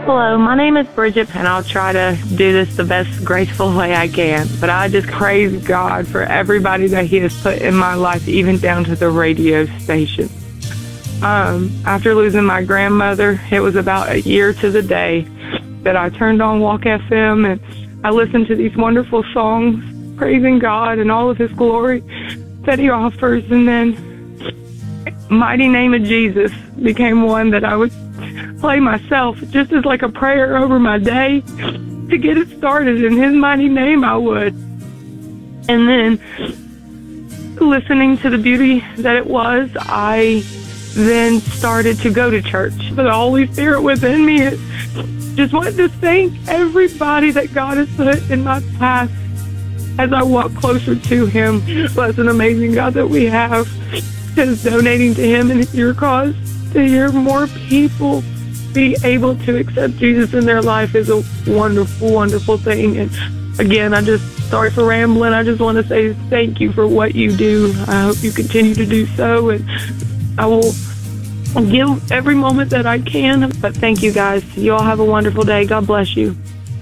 Hello, my name is Bridget, and I'll try to do this the best graceful way I can. But I just praise God for everybody that He has put in my life, even down to the radio station. After losing my grandmother, it was about a year to the day that I turned on Walk FM, and I listened to these wonderful songs, praising God and all of His glory that He offers. And then Mighty Name of Jesus became one that I would play myself just as like a prayer over my day to get it started. In His mighty name I would. And then listening to the beauty that it was, I then started to go to church. But the Holy Spirit within me just wanted to thank everybody that God has put in my path as I walk closer to Him. What an amazing God that we have, just donating to Him and your cause. To hear more people be able to accept Jesus in their life is a wonderful, wonderful thing. And again, sorry for rambling. I just want to say thank you for what you do. I hope you continue to do so, and I will give every moment that I can. But thank you guys. You all have a wonderful day. God bless you.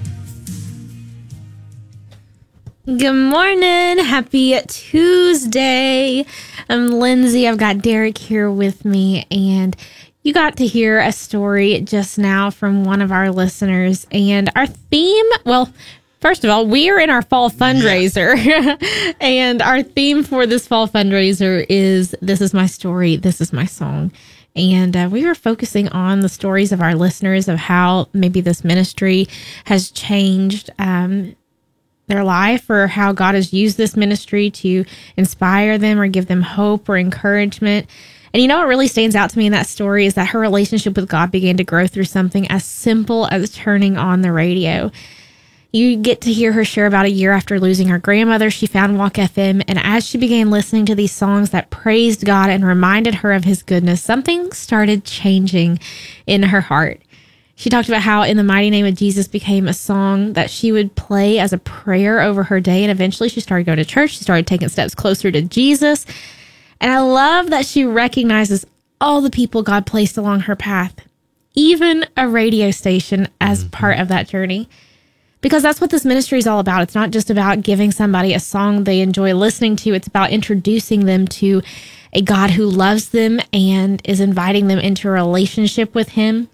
Good morning. Happy Tuesday. I'm Lindsay. I've got Derek here with me, and you got to hear a story just now from one of our listeners. And our theme, well, first of all, we are in our fall fundraiser. And our theme for this fall fundraiser is This Is My Story, This Is My Song. And we were focusing on the stories of our listeners of how maybe this ministry has changed their life, or how God has used this ministry to inspire them or give them hope or encouragement. And you know what really stands out to me in that story is that her relationship with God began to grow through something as simple as turning on the radio. You get to hear her share about a year after losing her grandmother, she found Walk FM, and as she began listening to these songs that praised God and reminded her of His goodness, something started changing in her heart. She talked about how In the Mighty Name of Jesus became a song that she would play as a prayer over her day. And eventually she started going to church. She started taking steps closer to Jesus. And I love that she recognizes all the people God placed along her path, even a radio station as part of that journey. Because that's what this ministry is all about. It's not just about giving somebody a song they enjoy listening to. It's about introducing them to a God who loves them and is inviting them into a relationship with Him.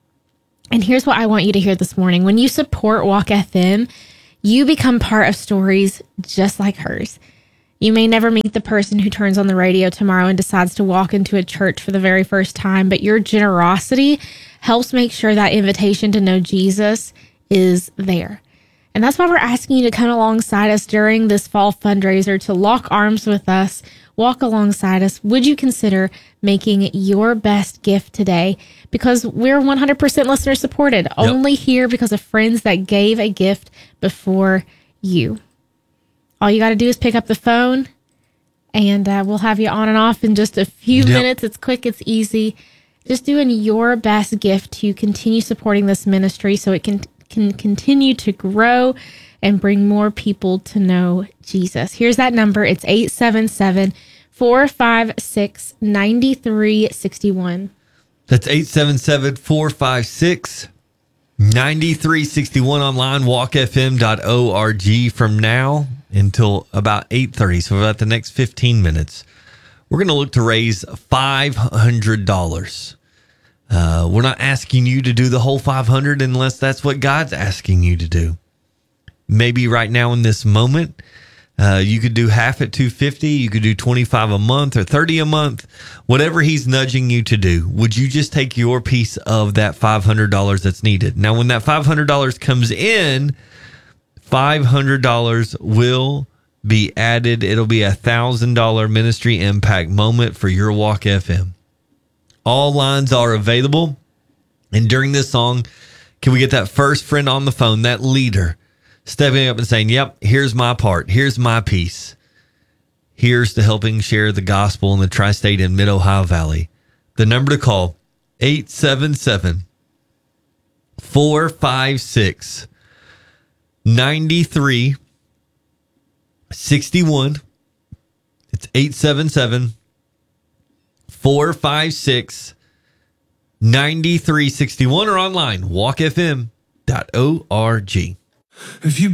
And here's what I want you to hear this morning. When you support Walk FM, you become part of stories just like hers. You may never meet the person who turns on the radio tomorrow and decides to walk into a church for the very first time, but your generosity helps make sure that invitation to know Jesus is there. And that's why we're asking you to come alongside us during this fall fundraiser, to lock arms with us, walk alongside us. Would you consider making your best gift today? Because we're 100% listener supported, only here because of friends that gave a gift before you. All you got to do is pick up the phone, and we'll have you on and off in just a few minutes. It's quick, it's easy. Just doing your best gift to continue supporting this ministry so it can continue to grow and bring more people to know Jesus. Here's that number. It's 877-456-9361. That's 877-456-9361 online, walkfm.org. From now until about 8:30, so about the next 15 minutes, we're going to look to raise $500. We're not asking you to do the whole 500 unless that's what God's asking you to do. Maybe right now in this moment, you could do half at $250. You could do $25 a month or $30 a month, whatever He's nudging you to do. Would you just take your piece of that $500 that's needed? Now, when that $500 comes in, $500 will be added. It'll be $1,000 ministry impact moment for your Walk FM. All lines are available. And during this song, can we get that first friend on the phone, that leader, stepping up and saying, yep, here's my part. Here's my piece. Here's to helping share the gospel in the tri-state and mid-Ohio Valley. The number to call, 877-456-9361. It's 877-456-9361. 9361 or online, walkfm.org. If you